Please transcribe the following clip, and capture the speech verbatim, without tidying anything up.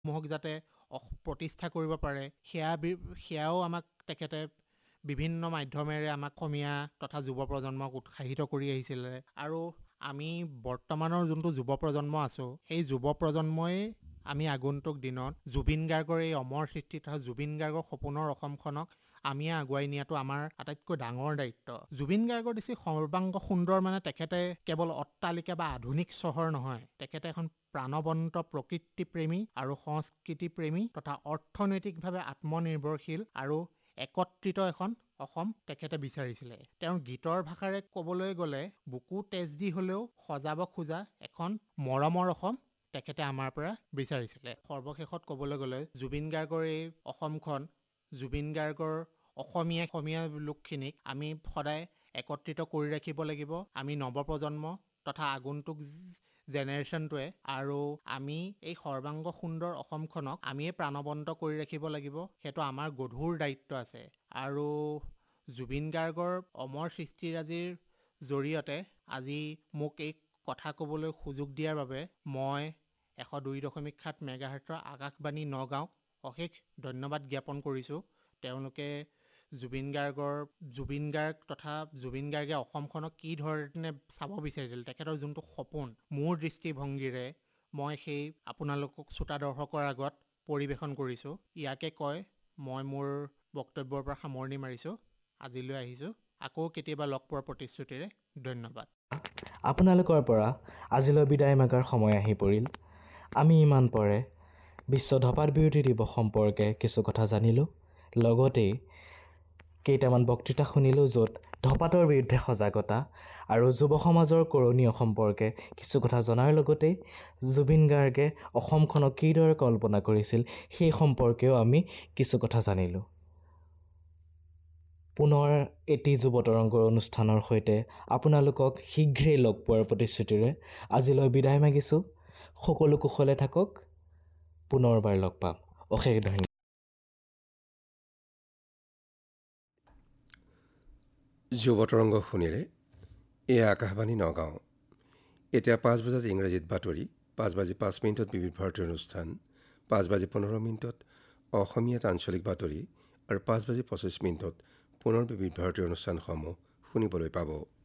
সমূহক যাতে প্ৰতিষ্ঠা কৰিব পাৰে সেয়া সেয়াও আমাক তেখেতে বিভিন্ন মাধ্যমেৰে আমাক অসমীয়া তথা যুৱ প্ৰজন্মক উৎসাহিত কৰি আহিছিলে। আৰু আমি বৰ্তমানৰ যোনটো যুৱ প্ৰজন্ম আছোঁ সেই যুৱ প্ৰজন্মই আমি আগন্তুক দিনত জুবিন গাৰ্গৰ এই অমৰ সৃষ্টি তথা জুবিন গাৰ্গৰ সপোনৰ অসমখনক আমি আগুৱাই নিয়াটো আমাৰ আটাইতকৈ ডাঙৰ দায়িত্ব। জুবিন গাৰ্গৰ দিছে সৰ্বাংগ সুন্দৰ মানে তেখেতে কেৱল অট্টালিকা বা আধুনিক চহৰ নহয়, তেখেতে এখন প্ৰাণৱন্ত প্ৰকৃতিপ্ৰেমী আৰু সংস্কৃতিপ্ৰেমী তথা অৰ্থনৈতিকভাৱে আত্মনিৰ্ভৰশীল আৰু একত্ৰিত এখন অসম তেখেতে বিচাৰিছিলে। তেওঁৰ গীতৰ ভাষাৰে ক'বলৈ গ'লে বুকু তেজ দি হ'লেও সজাব খোজা এখন মৰমৰ অসম তেখেতে আমাৰ পৰা বিচাৰিছিলে। সৰ্বশেষত ক'বলৈ গ'লে জুবিন গাৰ্গৰ এই অসমখন জুবিন গাৰ্গৰ অসমীয়া অসমীয়া লোকখিনিক আমি সদায় একত্ৰিত কৰি ৰাখিব লাগিব। আমি নৱপ্ৰজন্ম তথা আগন্তুক জেনেৰেশ্যনটোৱে আৰু আমি এই সৰ্বাংগ সুন্দৰ অসমখনক আমিয়ে প্ৰাণৱন্ত কৰি ৰাখিব লাগিব। সেইটো আমাৰ গধুৰ দায়িত্ব আছে। আৰু জুবিন গাৰ্গৰ অমৰ সৃষ্টিৰাজিৰ জৰিয়তে আজি মোক এই কথা ক'বলৈ সুযোগ দিয়াৰ বাবে মই এশ দুই দশমিক সাত মেগাহাৰ্টৰ আকাশবাণী নগাঁৱক অশেষ ধন্যবাদ জ্ঞাপন কৰিছোঁ। তেওঁলোকে জুবিন গাৰ্গৰ জুবিন গাৰ্গ তথা জুবিন গাৰ্গে অসমখনক কি ধৰণে চাব বিচাৰিছিল, তেখেতৰ যোনটো সপোন মোৰ দৃষ্টিভংগীৰে মই সেই আপোনালোকক শ্ৰোতা দৰ্শকৰ আগত পৰিৱেশন কৰিছোঁ। ইয়াকে কয় মই মোৰ বক্তব্যৰ পৰা সামৰণি মাৰিছোঁ। আজিলৈ আহিছোঁ। আকৌ কেতিয়াবা লগ পোৱাৰ প্ৰতিশ্ৰুতিৰে ধন্যবাদ। আপোনালোকৰ পৰা আজিলৈ বিদায় মাগাৰ সময় আহি পৰিল। আমি ইমান পৰে বিশ্ব ধঁপাত বিৰোধী দিৱস সম্পৰ্কে কিছু কথা জানিলোঁ। লগতেই কেইটামান বক্তৃতা শুনিলোঁ য'ত ধঁপাতৰ বিৰুদ্ধে সজাগতা আৰু যুৱ সমাজৰ কৰণীয় সম্পৰ্কে কিছু কথা জনাৰ লগতেই জুবিন গাৰ্গে অসমখনক কিদৰে কল্পনা কৰিছিল সেই সম্পৰ্কেও আমি কিছু কথা জানিলোঁ। পুনৰ এটি যুৱ তৰংগৰ অনুষ্ঠানৰ সৈতে আপোনালোকক শীঘ্ৰেই লগ পোৱাৰ প্ৰতিশ্ৰুতিৰে আজিলৈ বিদায় মাগিছোঁ। সকলো কুশলে থাকক। পুনৰবাৰ লগ পাম। অশেষ ধন্যবাদ। যুৱ তৰংগ শুনিলে এয়া আকাশবাণী নগাঁও। এতিয়া পাঁচ বজাত ইংৰাজীত বাতৰি, পাঁচ বাজি পাঁচ মিনিটত বিবিধ ভাৰতীয় অনুষ্ঠান, পাঁচ বাজি পোন্ধৰ মিনিটত অসমীয়াত আঞ্চলিক বাতৰি আৰু পাঁচ বাজি পঁচিছ মিনিটত পুনৰ বিবিধ ভাৰতীয় অনুষ্ঠানসমূহ শুনিবলৈ পাব।